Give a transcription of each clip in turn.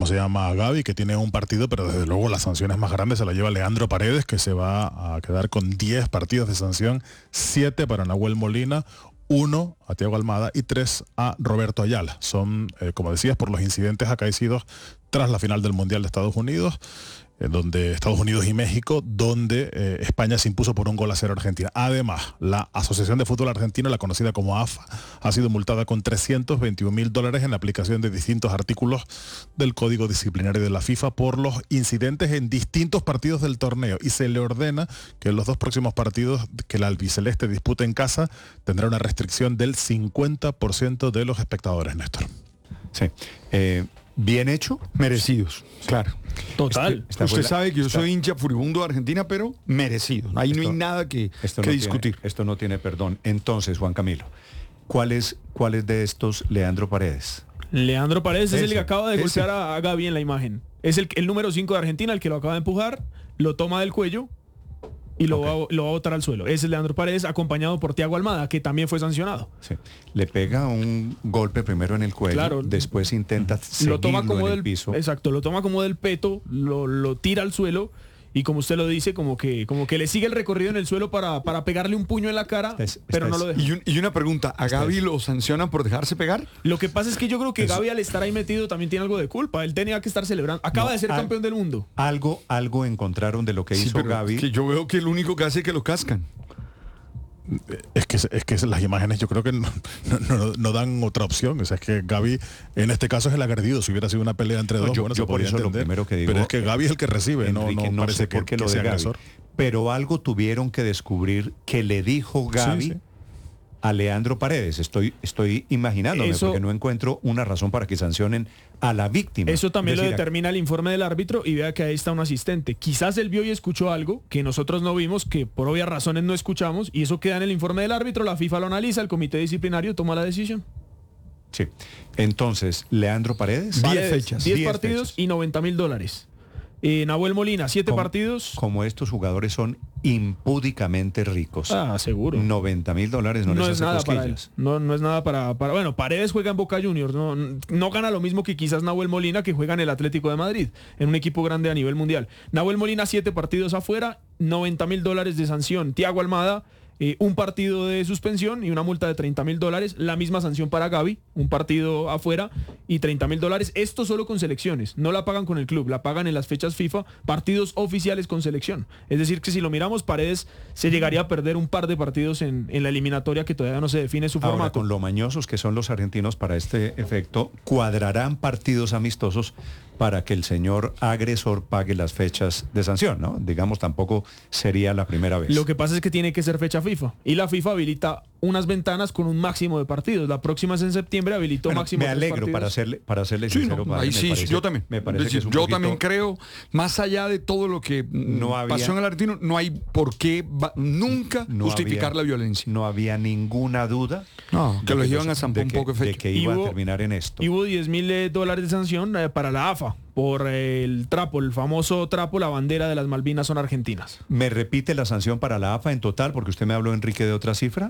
se llama Gavi, que tiene un partido, pero desde luego las sanciones más grandes se la lleva Leandro Paredes, que se va a quedar con 10 partidos de sanción, 7 para Nahuel Molina, 1 a Thiago Almada y 3 a Roberto Ayala. Son, como decías, por los incidentes acaecidos tras la final del Mundial de Estados Unidos, donde Estados Unidos y México, donde España se impuso por 1-0 a Argentina. Además, la Asociación de Fútbol Argentino, la conocida como AFA, ha sido multada con $321.000 en la aplicación de distintos artículos del Código Disciplinario de la FIFA por los incidentes en distintos partidos del torneo, y se le ordena que en los 2 próximos partidos que la albiceleste dispute en casa tendrá una restricción del 50% de los espectadores, Néstor. Sí. Bien hecho, merecidos, claro. Total. Usted sabe que yo soy hincha furibundo de Argentina, pero merecido. Ahí no hay nada que discutir. Esto no tiene perdón. Entonces, Juan Camilo, ¿cuál es de estos Leandro Paredes? Leandro Paredes es el que acaba de golpear a Gavi en la imagen. Es el número 5 de Argentina, el que lo acaba de empujar, lo toma del cuello y lo va a botar al suelo. Ese es Leandro Paredes, acompañado por Thiago Almada, que también fue sancionado. Sí. Le pega un golpe primero en el cuello, claro, después intenta seguirlo en el piso. Exacto, lo toma como del peto, lo tira al suelo, y como usted lo dice, como que le sigue el recorrido en el suelo para pegarle un puño en la cara, pero no lo deja. Y una pregunta, ¿a Gavi lo sancionan por dejarse pegar? Lo que pasa es que yo creo que Gavi, al estar ahí metido, también tiene algo de culpa. Él tenía que estar celebrando. Acaba de ser campeón del mundo. Algo encontraron de lo que hizo Gavi. Que yo veo que el único que hace es que lo cascan. Es que las imágenes yo creo que no dan otra opción. O sea, es que Gavi en este caso es el agredido. Si hubiera sido una pelea entre dos, yo por eso entender, lo primero que digo, pero es que Gavi es el que recibe, Enrique, no parece que lo sea de agresor. Pero algo tuvieron que descubrir que le dijo Gavi a Leandro Paredes. Estoy imaginándome, porque no encuentro una razón para que sancionen a la víctima. Eso también lo determina el informe del árbitro, y vea que ahí está un asistente. Quizás él vio y escuchó algo que nosotros no vimos, que por obvias razones no escuchamos, y eso queda en el informe del árbitro, la FIFA lo analiza, el comité disciplinario toma la decisión. Sí. Entonces, Leandro Paredes, 10 fechas. 10 partidos y $90.000. Nahuel Molina, 7 partidos. Como estos jugadores son impúdicamente ricos. Seguro. $90.000 no es nada para él. No es nada para. Bueno, Paredes juega en Boca Juniors. No gana lo mismo que quizás Nahuel Molina, que juega en el Atlético de Madrid, en un equipo grande a nivel mundial. Nahuel Molina, 7 partidos afuera, $90.000 de sanción. Thiago Almada, un partido de suspensión y una multa de $30.000. La misma sanción para Gavi, un partido afuera y $30.000. Esto solo con selecciones, no la pagan con el club, la pagan en las fechas FIFA, partidos oficiales con selección. Es decir, que si lo miramos, Paredes se llegaría a perder un par de partidos en la eliminatoria, que todavía no se define su formato. Ahora, con lo mañosos que son los argentinos para este efecto, cuadrarán partidos amistosos para que el señor agresor pague las fechas de sanción, ¿no? Digamos, tampoco sería la primera vez. Lo que pasa es que tiene que ser fecha FIFA, y la FIFA habilita unas ventanas con un máximo de partidos. La próxima es en septiembre, habilitó máximo. Me alegro, para serle sincero. Ahí sí, yo también. Me parece que es yo también creo, más allá de todo lo que pasó en el argentino, no hay por qué nunca justificar la violencia. No había ninguna duda que los llevan a zampar un poco de que iba a terminar en esto. Hubo $10.000 de sanción para la AFA por el trapo, el famoso trapo, la bandera de las Malvinas son argentinas. ¿Me repite la sanción para la AFA en total? Porque usted me habló, Enrique, de otra cifra.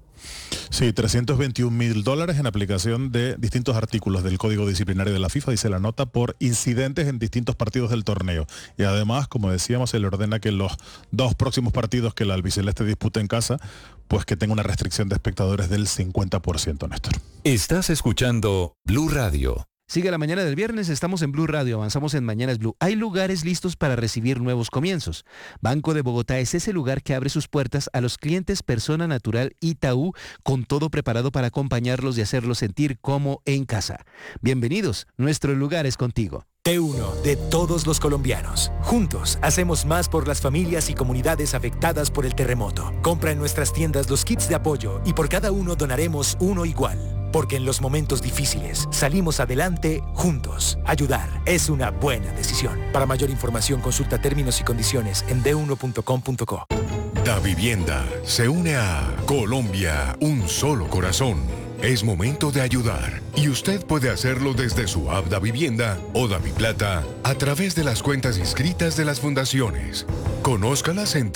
Sí, $321.000 en aplicación de distintos artículos del Código Disciplinario de la FIFA, dice la nota, por incidentes en distintos partidos del torneo. Y además, como decíamos, se le ordena que los 2 próximos partidos que la albiceleste dispute en casa, pues que tenga una restricción de espectadores del 50%, Néstor. Estás escuchando Blue Radio. Sigue la mañana del viernes, estamos en Blue Radio, avanzamos en Mañanas Blue. Hay lugares listos para recibir nuevos comienzos. Banco de Bogotá es ese lugar que abre sus puertas a los clientes Persona Natural Itaú, con todo preparado para acompañarlos y hacerlos sentir como en casa. Bienvenidos, nuestro lugar es contigo. T1 de todos los colombianos. Juntos hacemos más por las familias y comunidades afectadas por el terremoto. Compra en nuestras tiendas los kits de apoyo y por cada uno donaremos uno igual. Porque en los momentos difíciles salimos adelante juntos. Ayudar es una buena decisión. Para mayor información consulta términos y condiciones en d1.com.co. Davivienda se une a Colombia, un solo corazón. Es momento de ayudar y usted puede hacerlo desde su app Davivienda o Daviplata a través de las cuentas inscritas de las fundaciones. Conózcalas en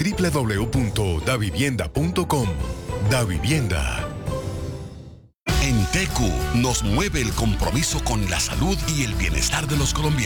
www.davivienda.com. Davivienda. En TQ nos mueve el compromiso con la salud y el bienestar de los colombianos.